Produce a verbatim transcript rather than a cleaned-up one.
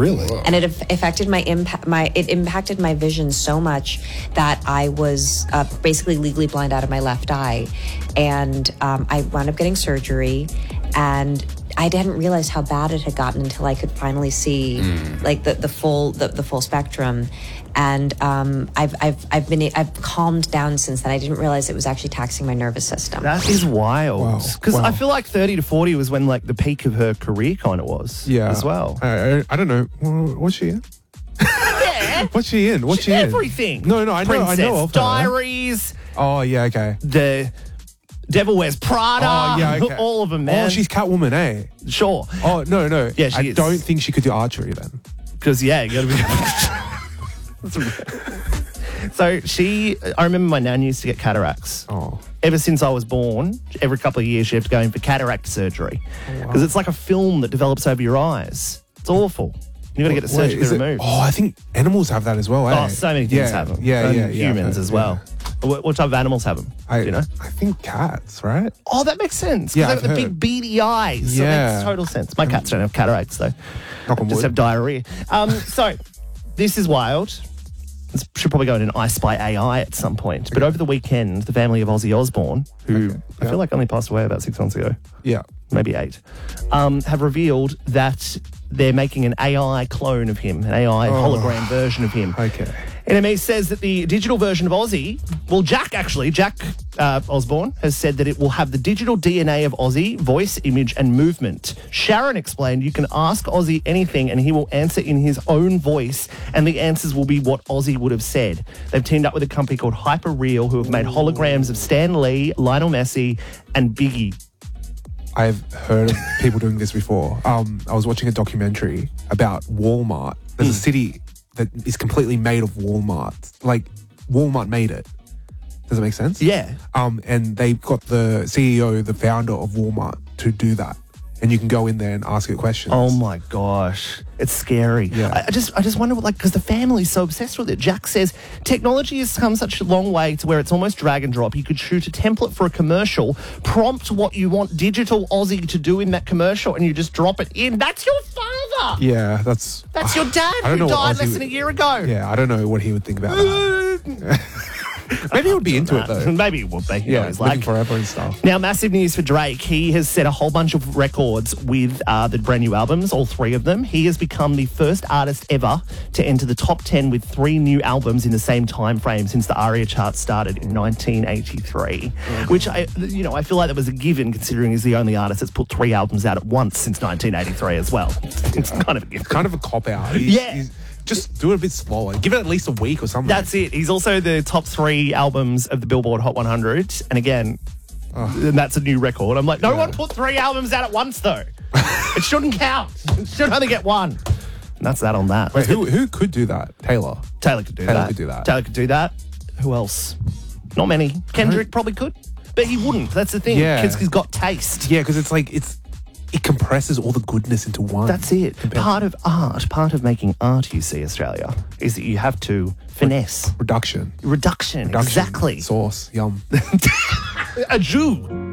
Really? And it af- affected my impact. My it impacted my vision so much that I was uh, basically legally blind out of my left eye, and um, I wound up getting surgery, and I didn't realize how bad it had gotten until I could finally see mm. like the, the full the, the full spectrum. And um, I've I've I've been I've calmed down since then. I didn't realize it was actually taxing my nervous system. That is wild. Because Wow. Wow. I feel like thirty to forty was when like the peak of her career kind of was. Yeah. As well. I, I, I don't know. What's she in? Yeah. What's she in? What's she in? Everything. No, no, I know. Princess I know of her. Diaries. Oh yeah, okay. The Devil Wears Prada. Oh yeah, okay. All of them, man. Oh, she's Catwoman, eh? Sure. Oh no, no. Yeah, she I is. don't think she could do archery then. Because yeah, you gotta be. So she, I remember my nan used to get cataracts. Oh. Ever since I was born, every couple of years she had to go in for cataract surgery because oh, wow. it's like a film that develops over your eyes. It's awful. You got to get it surgically Wait, removed. It, oh, I think animals have that as well. Eh? Oh, so many things yeah, have them. Yeah, and yeah, yeah. Humans yeah, as well. Yeah. What, what type of animals have them? I, Do you know? I think cats, right? Oh, that makes sense. Yeah, they've I've got the heard. big beady eyes. So Yeah. it makes total sense. My cats don't have cataracts though. Knock on Just wood. have diarrhea. Um, so this is wild. This should probably go in an I Spy A I at some point. But over the weekend, the family of Ozzy Osbourne, who Okay. I Yeah. feel like only passed away about six months ago, Yeah. maybe eight, um, have revealed that they're making an A I clone of him, an A I Oh. hologram version of him. Okay. N M E says that the digital version of Ozzy, well, Jack actually, Jack uh, Osborne has said that it will have the digital D N A of Ozzy, voice, image, and movement. Sharon explained you can ask Ozzy anything and he will answer in his own voice, and the answers will be what Ozzy would have said. They've teamed up with a company called Hyperreal, who have made holograms of Stan Lee, Lionel Messi, and Biggie. I've heard of people doing this before. Um, I was watching a documentary about Walmart. There's a city that is completely made of Walmart. Like, Walmart made it. Does that make sense? Yeah. Um, and they got the C E O, the founder of Walmart, to do that. And you can go in there and ask it questions. Oh my gosh, it's scary. Yeah. I, I just, I just wonder, what, like, because the family's so obsessed with it. Jack says technology has come such a long way to where it's almost drag and drop. You could shoot a template for a commercial, prompt what you want digital Aussie to do in that commercial, and you just drop it in. That's your father. Yeah, that's... That's your dad I don't who know what died Ozzy less would- than a year ago. Yeah, I don't know what he would think about that. Maybe he would be into it, though. Maybe it would be. You know, Yeah, he's living like forever and stuff. Now, massive news for Drake. He has set a whole bunch of records with uh, the brand new albums, all three of them. He has become the first artist ever to enter the top ten with three new albums in the same time frame since the ARIA chart started in nineteen eighty-three, mm-hmm. which I, you know, I feel like that was a given considering he's the only artist that's put three albums out at once since nineteen eighty-three as well. It's kind of a given. Kind of a cop-out. Yeah. Just do it a bit slower. Give it at least a week or something. That's it. He's also the top three albums of the Billboard Hot one hundred. And again, oh. and that's a new record. I'm like, no yeah. one put three albums out at once, though. It shouldn't count. It should only get one. And that's that on that. Wait, who, who could do that? Taylor. Taylor could do Taylor that. could do that. Taylor could do that. Who else? Not many. Kendrick probably could. But he wouldn't. That's the thing. Yeah. Because he's got taste. Yeah, because it's like, it's it compresses all the goodness into one. That's it. Part of art, part of making art, you see, Australia, is that you have to finesse. Reduction. Reduction, Reduction. exactly. Sauce. Yum. A Jew.